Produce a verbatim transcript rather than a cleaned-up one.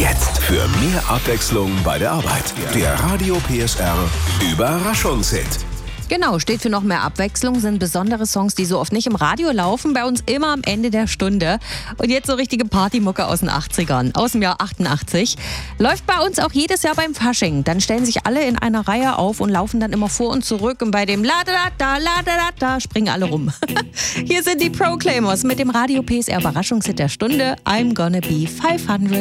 jetzt für mehr Abwechslung bei der Arbeit. Der Radio P S R Überraschungshit. Genau, steht für noch mehr Abwechslung, sind besondere Songs, die so oft nicht im Radio laufen, bei uns immer am Ende der Stunde. Und jetzt so richtige Partymucke aus den achtzigern, aus dem Jahr achtundachtzig. Läuft bei uns auch jedes Jahr beim Fasching. Dann stellen sich alle in einer Reihe auf und laufen dann immer vor und zurück. Und bei dem La-da-da-da, La-da-da-da springen alle rum. Hier sind die Proclaimers mit dem Radio P S R Überraschungshit der Stunde, I'm Gonna Be fünfhundert.